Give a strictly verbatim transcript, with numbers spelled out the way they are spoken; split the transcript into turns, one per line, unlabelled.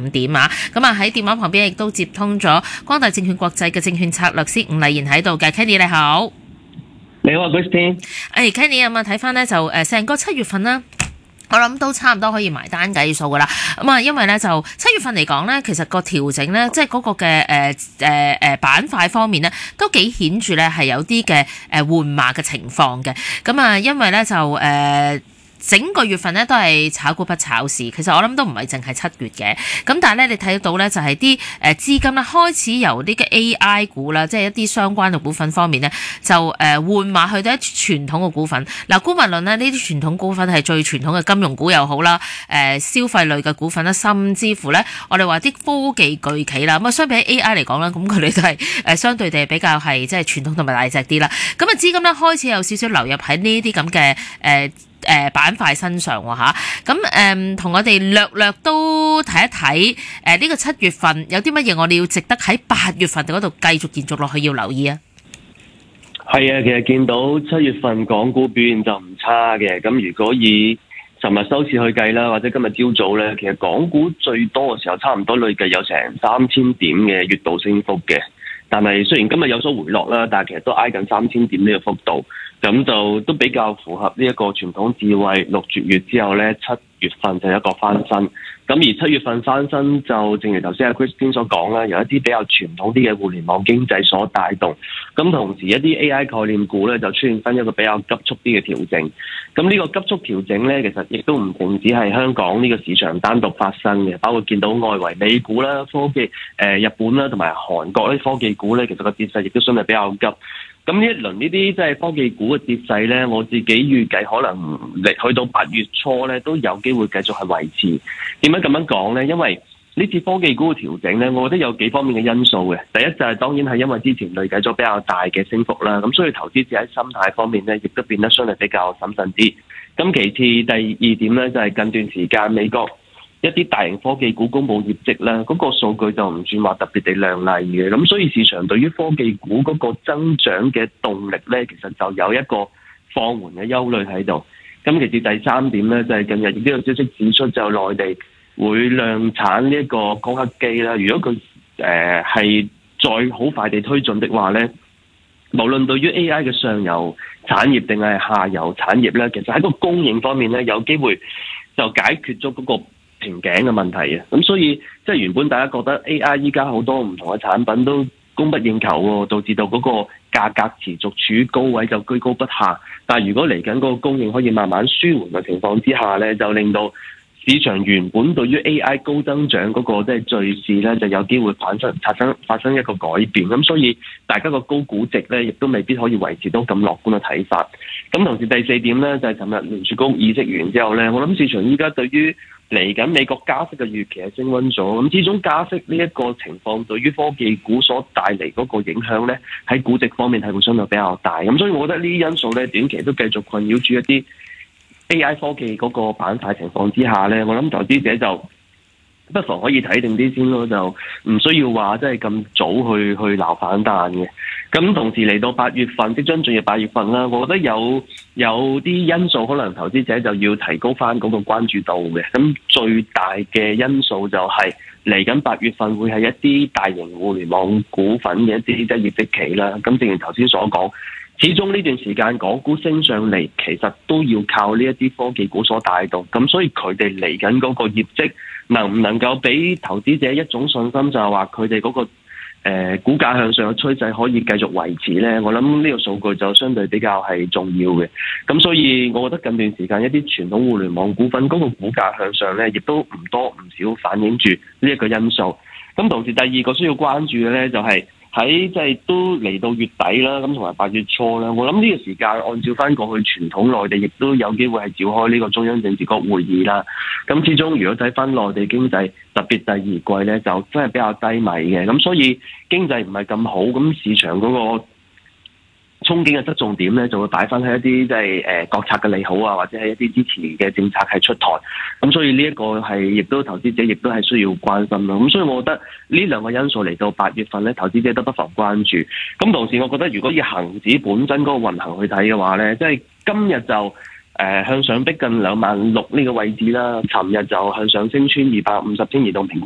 五點啊。咁啊喺電話旁邊亦都接通咗光大證券國際嘅證券策略師伍麗賢喺度嘅 Kenny 你好。
你好啊 Christine。
誒 Kenny 咁啊睇翻咧就誒成個七月份啦。我諗都差唔多可以埋單計數噶啦，咁啊，因為咧就七月份嚟講咧，其實個調整咧，即係嗰個嘅誒誒誒板塊方面咧，都幾顯著咧，係有啲嘅誒換馬嘅情況嘅。咁啊，因為咧就誒。呃整個月份咧都係炒股不炒市，其實我諗都唔係淨係七月嘅，咁但係咧你睇到咧就係啲誒資金咧開始由呢個 A I 股啦，即係一啲相關嘅股份方面咧，就誒換馬去到一啲傳統嘅股份。嗱，姑勿論咧呢啲傳統股份係最傳統嘅金融股又好啦，誒消費類嘅股份啦，甚至乎咧我哋話啲科技巨企啦，咁啊相比起 A I 嚟講啦，咁佢哋都係誒相對地比較係即係傳統同埋大隻啲啦。咁啊資金咧開始有少少流入喺呢啲咁嘅誒誒板塊身上喎嚇，咁誒同我哋略略都睇一睇誒呢個七月份有啲乜嘢我哋要值得喺八月份嗰度繼續延續落去要留意啊。
係啊，其實見到七月份港股表現就唔差嘅，咁如果以尋日收市去計啦，或者今日朝早咧，其實港股最多嘅時候差唔多累計有成三千點嘅月度升幅嘅，但係雖然今日有所回落啦，但係其實都挨近三千點呢個幅度。咁就都比較符合呢一個傳統智慧，六絕月之後咧，七月份就有一個翻身。咁而七月份翻身就正如頭先阿 Christine 所講啦，有一啲比較傳統啲嘅互聯網經濟所帶動。咁同時一啲 A I 概念股咧就出現翻一個比較急速啲嘅調整。咁呢個急速調整咧，其實亦都唔淨止係香港呢個市場單獨發生嘅，包括見到外圍美股啦、科技誒、呃、日本啦同埋韓國啲科技股咧，其實個跌勢亦都相對比較急。咁呢一輪呢啲即係科技股嘅跌勢咧，我自己預計可能嚟去到八月初咧都有機會繼續係維持。點解咁樣講咧？因為呢次科技股嘅調整咧，我覺得有幾方面嘅因素嘅。第一就係當然係因為之前累計咗比較大嘅升幅啦，咁所以投資者喺心態方面咧，亦都變得相對比較審慎啲。咁其次第二點咧，就係近段時間美國一啲大型科技股公布業績啦，嗰個數據就唔算話特別地亮麗嘅，咁所以市場對於科技股嗰個增長嘅動力咧，其實就有一個放緩嘅憂慮喺度。咁其次第三點咧，就係近日亦都有消息指出，就內地會量產呢一個光刻機啦。如果佢誒係再好快地推進的話咧，無論對於 A I 嘅上游產業定係下游產業咧，其實喺個供應方面咧，有機會就解決咗嗰個瓶頸嘅問題嘅。咁所以即係原本大家覺得 A I 依家好多唔同嘅產品都供不應求喎，導致到嗰個價格持續處於高位就居高不下。但係如果嚟緊嗰個供應可以慢慢舒緩嘅情況之下咧，就令到市場原本對於 A I 高增長嗰個即係敘事咧，就有機會產生發生發生一個改變。咁所以大家個高估值咧，亦都未必可以維持到咁樂觀嘅睇法。咁同時第四點咧，就係尋日聯儲局議息完之後咧，我諗市場依家對於嚟緊美國加息嘅預期係升溫咗。咁始終加息呢一個情況對於科技股所帶嚟嗰個影響咧，喺估值方面係會相對比較大。咁所以我覺得呢啲因素咧，短期都繼續困擾住一啲 A I 科技嗰個板塊情況之下咧，我諗投資者就不妨可以睇定啲先咯，就唔需要話即係咁早去去鬧反彈嘅。咁同時嚟到八月份，即將進入八月份啦，我覺得有有啲因素可能投資者就要提高翻嗰個關注度嘅。咁最大嘅因素就係嚟緊八月份會係一啲大型互聯網股份嘅一啲即係業績期啦。咁正如頭先所講，始終呢段時間港股升上嚟，其實都要靠呢一啲科技股所帶動。咁所以佢哋嚟緊嗰個業績能唔能夠俾投資者一種信心，就係話佢哋嗰個誒、呃、股價向上嘅趨勢可以繼續維持呢？我諗呢個數據就相對比較係重要嘅。咁所以我覺得近段時間一啲傳統互聯網股份嗰個股價向上呢，亦都唔多唔少反映住呢一個因素。咁同時第二個需要關注嘅呢，就係、是。喺即係都嚟到月底啦，咁同埋八月初啦，我諗呢個時間按照翻過去傳統，內地亦都有機會係召開呢個中央政治局會議啦。咁始終如果睇翻內地經濟，特別第二季咧，就真係比較低迷嘅。咁所以經濟唔係咁好，咁市場嗰個憧憬嘅側重點咧，就會擺翻喺一啲即係誒國策嘅利好啊，或者係一啲支持嘅政策係出台。咁所以呢一個係亦都投資者亦都係需要關心咯。咁所以我覺得呢兩個因素嚟到八月份咧，投資者都不妨關注。咁同時我覺得如果以恒指本身嗰個運行去睇嘅話咧，即係今日就誒、呃、向上逼近兩萬六呢個位置啦，尋日就向上升穿二百五十天移動平均